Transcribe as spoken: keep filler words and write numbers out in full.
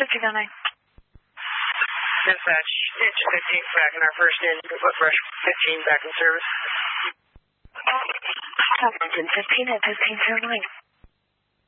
fifteen oh nine. Dispatch, engine fifteen back in our first engine, foot brush fifteen back in service. Engine fifteen at fifteen oh nine.